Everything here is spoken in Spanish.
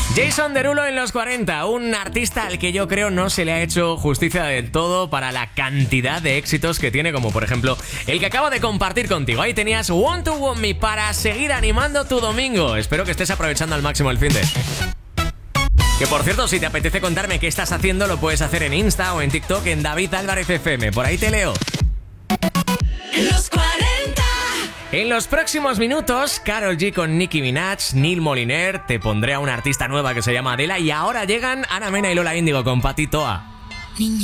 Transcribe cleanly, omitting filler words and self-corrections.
Jason Derulo en los 40, un artista al que yo creo no se le ha hecho justicia del todo para la cantidad de éxitos que tiene, como por ejemplo el que acabo de compartir contigo. Ahí tenías Want to Want Me para seguir animando tu domingo. Espero que estés aprovechando al máximo el finde. Que por cierto, si te apetece contarme qué estás haciendo, lo puedes hacer en Insta o en TikTok en David Álvarez FM. Por ahí te leo. Los 40. En los próximos minutos, Karol G con Nicki Minaj, Neil Moliner, te pondré a una artista nueva que se llama Adela y ahora llegan Ana Mena y Lola Índigo con Patito A.